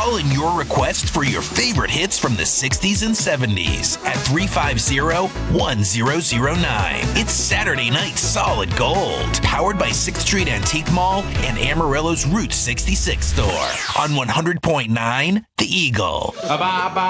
Call in your request for your favorite hits from the 60s and 70s at 350-1009. It's Saturday Night Solid Gold, powered by 6th Street Antique Mall and Amarillo's Route 66 store on 100.9 The Eagle.